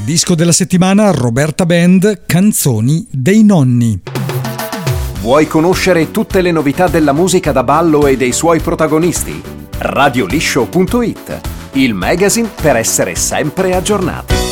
Disco della settimana Roberta Band, Canzoni dei nonni. Vuoi conoscere tutte le novità della musica da ballo e dei suoi protagonisti? Radioliscio.it, il magazine per essere sempre aggiornati.